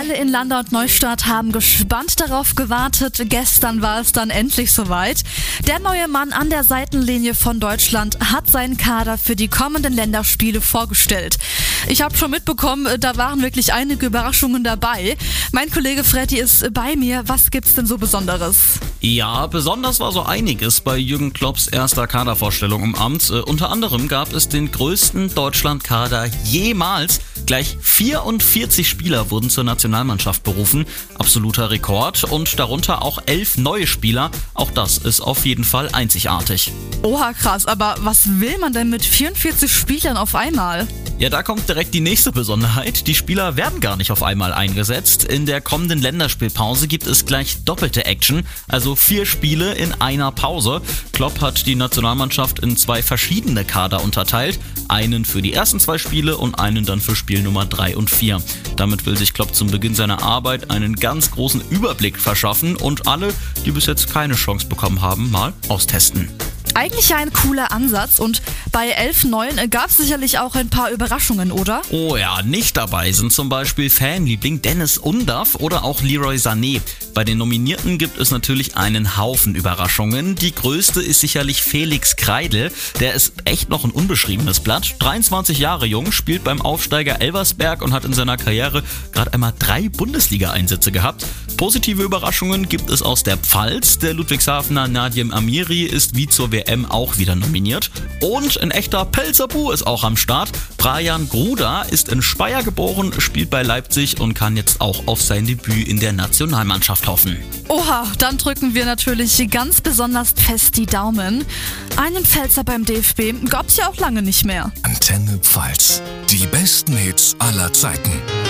Alle in Landau und Neustadt haben gespannt darauf gewartet. Gestern war es dann endlich soweit. Der neue Mann an der Seitenlinie von Deutschland hat seinen Kader für die kommenden Länderspiele vorgestellt. Ich habe schon mitbekommen, da waren wirklich einige Überraschungen dabei. Mein Kollege Freddy ist bei mir. Was gibt's denn so Besonderes? Ja, besonders war so einiges bei Jürgen Klopps erster Kadervorstellung im Amt. Unter anderem gab es den größten Deutschlandkader jemals. Gleich 44 Spieler wurden zur Nationalmannschaft berufen. Absoluter Rekord. Und darunter auch 11 neue Spieler. Auch das ist auf jeden Fall einzigartig. Oha, krass. Aber was will man denn mit 44 Spielern auf einmal? Ja, da kommt direkt die nächste Besonderheit. Die Spieler werden gar nicht auf einmal eingesetzt. In der kommenden Länderspielpause gibt es gleich doppelte Action, also 4 Spiele in einer Pause. Klopp hat die Nationalmannschaft in 2 verschiedene Kader unterteilt. Einen für die ersten 2 Spiele und einen dann für Spiel Nummer 3 und 4. Damit will sich Klopp zum Beginn seiner Arbeit einen ganz großen Überblick verschaffen und alle, die bis jetzt keine Chance bekommen haben, mal austesten. Eigentlich ein cooler Ansatz und bei 11 Neuen gab es sicherlich auch ein paar Überraschungen, oder? Oh ja, nicht dabei sind zum Beispiel Fanliebling Dennis Undaff oder auch Leroy Sané. Bei den Nominierten gibt es natürlich einen Haufen Überraschungen. Die größte ist sicherlich Felix Kreidl. Der ist echt noch ein unbeschriebenes Blatt. 23 Jahre jung, spielt beim Aufsteiger Elversberg und hat in seiner Karriere gerade einmal 3 Bundesliga-Einsätze gehabt. Positive Überraschungen gibt es aus der Pfalz. Der Ludwigshafener Nadim Amiri ist wie zur WM auch wieder nominiert. Und ein echter Pelzer-Bu ist auch am Start. Brian Gruda ist in Speyer geboren, spielt bei Leipzig und kann jetzt auch auf sein Debüt in der Nationalmannschaft hoffen. Oha, dann drücken wir natürlich ganz besonders fest die Daumen. Einen Pfälzer beim DFB gab's ja auch lange nicht mehr. Antenne Pfalz. Die besten Hits aller Zeiten.